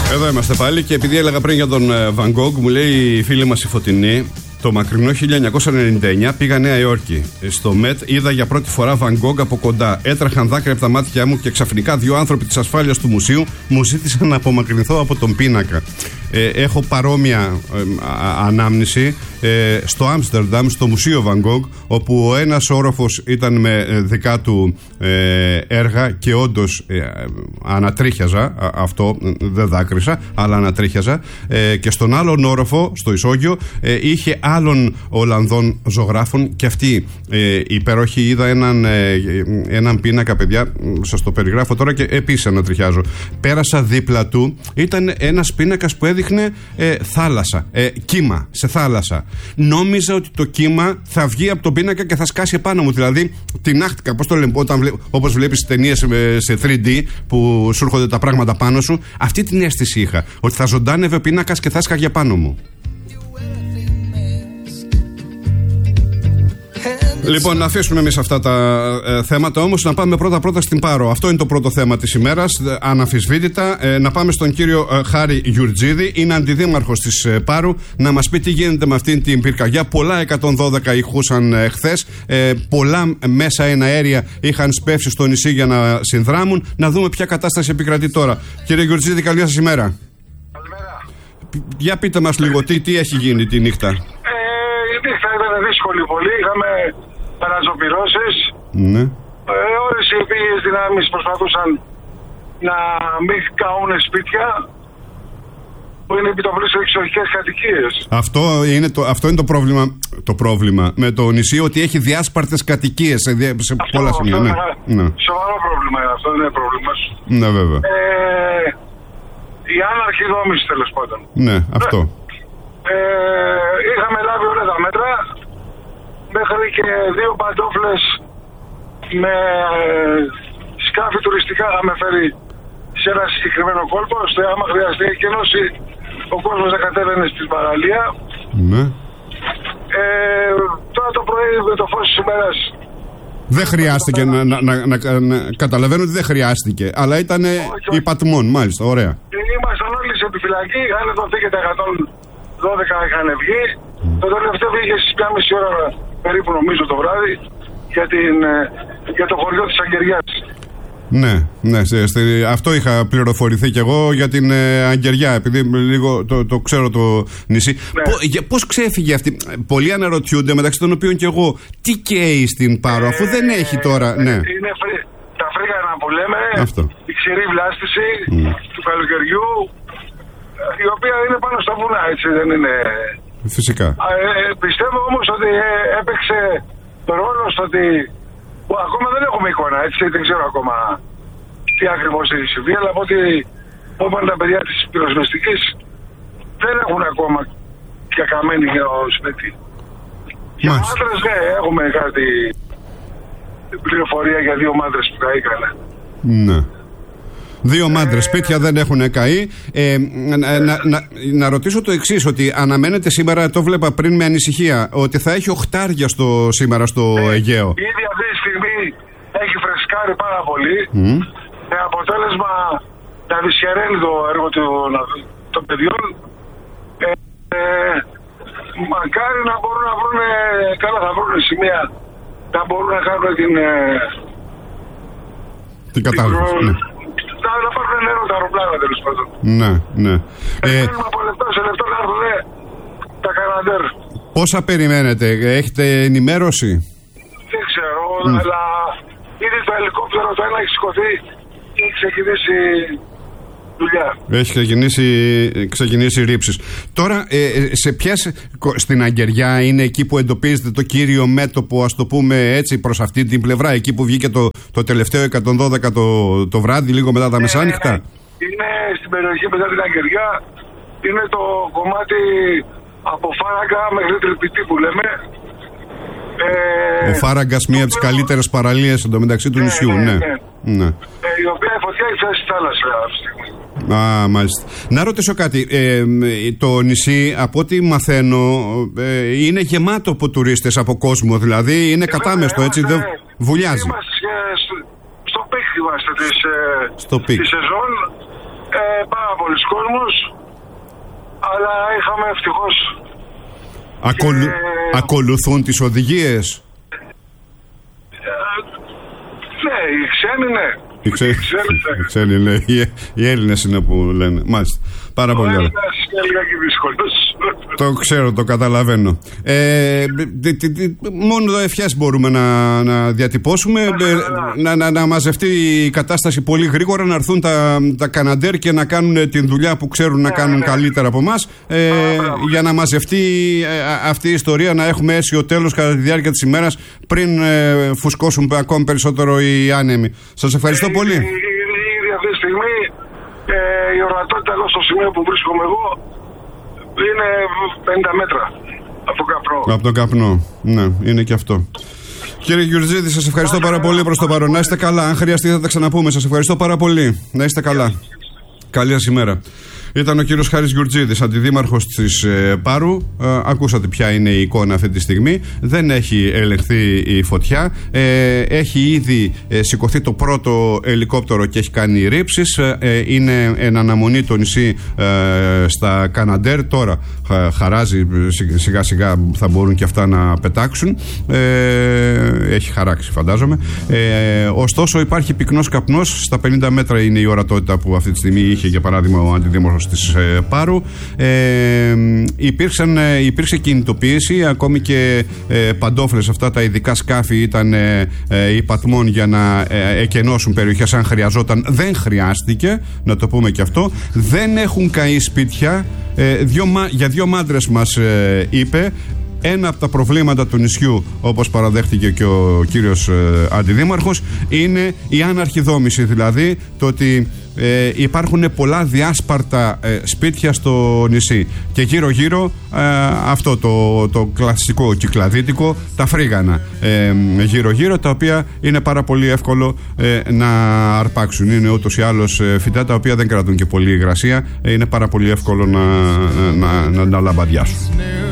Εδώ είμαστε πάλι και επειδή έλεγα πριν για τον Van Gogh, μου λέει η φίλη μας η Φωτεινή, το μακρινό 1999 πήγα Νέα Υόρκη. Στο ΜΕΤ είδα για πρώτη φορά Van Gogh από κοντά. Έτρεχαν δάκρυα από τα μάτια μου και ξαφνικά δύο άνθρωποι της ασφάλειας του μουσείου μου ζήτησαν να απομακρυνθώ από τον πίνακα. Έχω παρόμοια ανάμνηση στο Άμστερνταμ, στο Μουσείο Van Gogh, όπου ο ένας όροφος ήταν με δικά του έργα και όντως ανατρίχιαζα, αυτό δεν δάκρυσα, αλλά ανατρίχιαζα, και στον άλλον όροφο, στο ισόγειο, είχε άλλων Ολλανδών ζωγράφων και αυτοί υπέροχοι. Είδα έναν πίνακα, παιδιά, σας το περιγράφω τώρα και επίσης ανατριχιάζω. Πέρασα δίπλα του, ήταν ένας πίνακας που έδειχνε θάλασσα, κύμα σε θάλασσα. Νόμιζα ότι το κύμα θα βγει από τον πίνακα και θα σκάσει επάνω μου. Δηλαδή, τινάχτηκα, πώς το λέμε, όπως βλέπεις ταινίες σε 3D που σου έρχονται τα πράγματα πάνω σου. Αυτή την αίσθηση είχα, ότι θα ζωντάνευε ο πίνακας και θα έσκαγε πάνω μου. Λοιπόν, να αφήσουμε εμείς αυτά τα θέματα, όμως να πάμε πρώτα στην Πάρο. Αυτό είναι το πρώτο θέμα της ημέρας, αναμφισβήτητα. Να πάμε στον κύριο Χάρη Γιουρτζίδη, είναι αντιδήμαρχος της Πάρου, να μας πει τι γίνεται με αυτήν την πυρκαγιά. Πολλά 112 ηχούσαν χθες, πολλά μέσα εναέρια είχαν σπεύσει στο νησί για να συνδράμουν. Να δούμε ποια κατάσταση επικρατεί τώρα. Κύριε Γιουρτζίδη, καλή σας ημέρα. Καλημέρα. Για πείτε μας λίγο, τι έχει γίνει τη νύχτα. Η νύχτα ήταν δύσκολη πολύ, είχαμε παραζωπυρώσεις. Ναι. Όλες οι οποίες δυνάμεις προσπαθούσαν να μην καούν σπίτια που είναι επί το πλήσιο εξοχικές κατοικίες. Αυτό είναι το πρόβλημα με το νησί, ότι έχει διάσπαρτες κατοικίες σε πολλά σημεία. Ναι. Σοβαρό πρόβλημα είναι αυτό, δεν είναι πρόβλημα. Ναι, βέβαια. Η άναρχη δόμηση, τέλος πάντων. Ναι, αυτό. Είχαμε λάβει όλα τα μέτρα, μέχρι και 2 παντόφλες με σκάφη τουριστικά είχαμε φέρει σε ένα συγκεκριμένο κόλπο, ώστε άμα χρειαστεί εκκένωση ο κόσμος να κατέβαινε στην παραλία. Ναι. Τώρα το πρωί με το φως της ημέρας δεν χρειάστηκε να καταλαβαίνω ότι δεν χρειάστηκε, αλλά ήταν υπατμόν, μάλιστα, ωραία. Ήμασταν όλοι σε επιφυλακή, είχαν δοθεί και τα 112 είχαν βγει. Το τελευταίο βγήκε στις 1,5 ώρα περίπου, νομίζω, το βράδυ για το χωριό της Αγγεριάς. Ναι, αυτό είχα πληροφορηθεί κι εγώ για την Αγγεριά, επειδή λίγο το ξέρω το νησί. Ναι. Πώς ξέφυγε αυτή? Πολλοί αναρωτιούνται, μεταξύ των οποίων κι εγώ, τι καίει στην Πάρο, αφού δεν έχει τώρα. Ναι. Είναι τα φρίγανα που λέμε, αυτό. Η ξηρή βλάστηση του καλοκαιριού, η οποία είναι πάνω στα βουνά, έτσι δεν είναι? Φυσικά. Πιστεύω όμως ότι έπαιξε το ρόλο στο ότι ακόμα δεν έχουμε εικόνα, έτσι, δεν ξέρω ακόμα τι ακριβώς έχει συμβεί, αλλά από ό,τι είπαν τα παιδιά της πυροσβεστικής δεν έχουν ακόμα πια καμένη για ο σπίτι. Για μάντρες, ναι, έχουμε κάτι πληροφορία για 2 μάντρες που καήκανε. Ναι. 2 μάντρες σπίτια δεν έχουν καεί. Να ρωτήσω το εξής, ότι αναμένεται σήμερα, το βλέπα πριν με ανησυχία, ότι θα έχει οχτάρια σήμερα στο Αιγαίο. Ήδη αυτή τη στιγμή έχει φρεσκάρει πάρα πολύ, με αποτέλεσμα να δυσχεραίνει το έργο των παιδιών. Μακάρι να μπορούν να βρουν, καλά θα βρουν σημεία, να μπορούν να κάνουν την κατάληψη. Να πάρουν νερό τα αεροπλάνα, τέλος πάντων. Ναι. Θέλουμε από λεπτό σε λεπτό να έρθουν τα καναντέρ. Πόσα περιμένετε, έχετε ενημέρωση? Δεν ξέρω, αλλά ήδη το ελικόπτερο το ένα έχει σηκωθεί και έχει ξεκινήσει δουλειά. Έχει ξεκινήσει ρήψεις. Τώρα, στην Αγγεριά είναι εκεί που εντοπίζετε το κύριο μέτωπο, ας το πούμε έτσι, προς αυτή την πλευρά, εκεί που βγήκε το τελευταίο 112 το βράδυ, λίγο μετά τα μεσάνυχτα? Είναι στην περιοχή μετά την Αγγεριά, είναι το κομμάτι από Φάραγγα μέχρι Τρυπητή που λέμε. Ο Φάραγκας, μία από τις καλύτερες παραλίες εντωμεταξύ του νησιού. Ναι. Η οποία η φωτιά έχει φτάσει στη θάλασσα αυτή τη στιγμή. Μάλιστα. Να ρωτήσω κάτι. Το νησί, από ό,τι μαθαίνω, είναι γεμάτο από τουρίστες, από κόσμο. Δηλαδή είναι κατάμεστο, έτσι, δεν βουλιάζει. Είμαστε στο πικ, είμαστε τη σεζόν. πάρα πολλοί κόσμος, αλλά είχαμε ευτυχώς... Ακολουθούν τις οδηγίες? Ναι, οι ξένοι ναι. Οι ξένοι ναι, οι Έλληνες είναι που λένε. Μάλιστα, πάρα πολύ ωραία. Το ξέρω, το καταλαβαίνω. Μόνο ευχές μπορούμε να διατυπώσουμε, να μαζευτεί η κατάσταση πολύ γρήγορα, να έρθουν τα Καναντέρ και να κάνουν την δουλειά που ξέρουν να κάνουν καλύτερα από εμάς, για να μαζευτεί αυτή η ιστορία, να έχουμε αίσιο τέλος κατά τη διάρκεια της ημέρας, πριν φουσκώσουν ακόμη περισσότερο οι άνεμοι. Σας ευχαριστώ πολύ. Ήδη αυτή τη στιγμή η ορατότητα εδώ στο σημείο που βρίσκομαι εγώ είναι 50 μέτρα από τον καπνό. Από τον καπνό, ναι, είναι και αυτό. Κύριε Γιουρτζίδη, σας ευχαριστώ πάρα πολύ προς το παρόν. Να είστε καλά, αν χρειαστεί θα τα ξαναπούμε. Σας ευχαριστώ πάρα πολύ. Να είστε καλά. Καλή σας ημέρα. Ήταν ο κύριος Χάρης Γιουρτζίδης, αντιδήμαρχος της Πάρου. Ακούσατε ποια είναι η εικόνα αυτή τη στιγμή. Δεν έχει ελεγχθεί η φωτιά. Έχει ήδη σηκωθεί το πρώτο ελικόπτερο και έχει κάνει ρήψεις. Είναι εν αναμονή το νησί στα Καναντέρ. Τώρα χαράζει, σιγά σιγά θα μπορούν και αυτά να πετάξουν. Έχει χαράξει, φαντάζομαι. Ωστόσο υπάρχει πυκνός καπνός. Στα 50 μέτρα είναι η ορατότητα που αυτή τη στιγμή είχε, για παράδειγμα, ο αντιδήμαρχος της Πάρου. Υπήρξε κινητοποίηση, ακόμη και παντόφλες, αυτά τα ειδικά σκάφη ήταν υπαθμών για να εκενώσουν περιοχές αν χρειαζόταν. Δεν χρειάστηκε, να το πούμε και αυτό. Δεν έχουν καεί σπίτια. Για δύο μάντρες μας είπε. Ένα από τα προβλήματα του νησιού, όπως παραδέχτηκε και ο κύριος αντιδήμαρχος, είναι η άναρχη δόμηση, δηλαδή το ότι υπάρχουν πολλά διάσπαρτα σπίτια στο νησί και γύρω-γύρω αυτό το κλασικό κυκλαδίτικο, τα φρίγανα γύρω-γύρω, τα οποία είναι πάρα πολύ εύκολο να αρπάξουν. Είναι ούτως ή άλλως φυτά τα οποία δεν κρατούν και πολύ υγρασία, είναι πάρα πολύ εύκολο να λαμπαδιάσουν.